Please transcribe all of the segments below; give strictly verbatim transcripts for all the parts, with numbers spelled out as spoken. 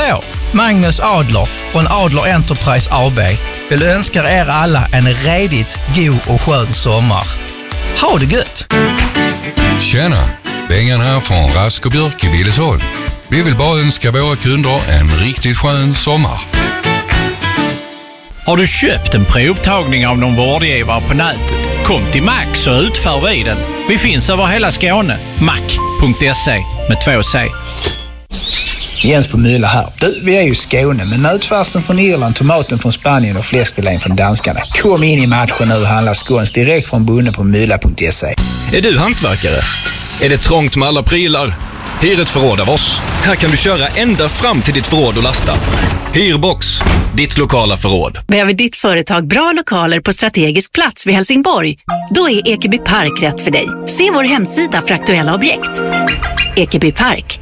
Hallå, Magnus Adler från Adler Enterprise A B vill önska er alla en redigt god och skön sommar. Ha det gött! Tjena, Bengan här från Rask och Björk i Billesholm. Vi vill bara önska våra kunder en riktigt skön sommar. Har du köpt en provtagning av någon vårdgivare på nätet? Kom till Max och utför vi den. Vi finns över hela Skåne. mac punkt se med två C. Jens på Mylla här. Du, vi är ju i Skåne, men nötfärsen från Irland, tomaten från Spanien och fläskfilén från danskarna. Kom in i matchen nu och handla skåns direkt från bonden på mylla punkt se. Är du hantverkare? Är det trångt med alla prylar? Hyr ett förråd av oss. Här kan du köra ända fram till ditt förråd och lasta. Hyrbox, ditt lokala förråd. Behöver ditt företag bra lokaler på strategisk plats vid Helsingborg? Då är Ekeby Park rätt för dig. Se vår hemsida för aktuella objekt. Ekeby Park.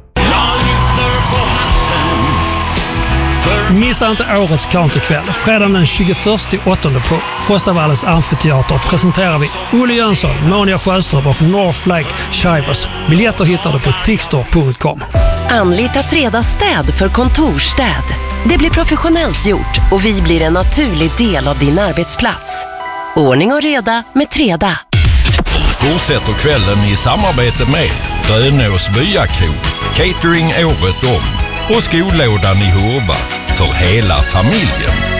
Missa inte årets countrykväll. Fredagen den tjugoförsta åttonde på Frostavallens amfiteater presenterar vi Olle Jönsson, Monia Sjöström och North Lake Shivers. Biljetter hittar du på tixter punkt com. Anlita Treda städ för kontorstäd. Det blir professionellt gjort och vi blir en naturlig del av din arbetsplats. Ordning och reda med Treda. Fortsätter kvällen i samarbete med Rönås byako, catering året om och skolådan i Hurva för hela familjen.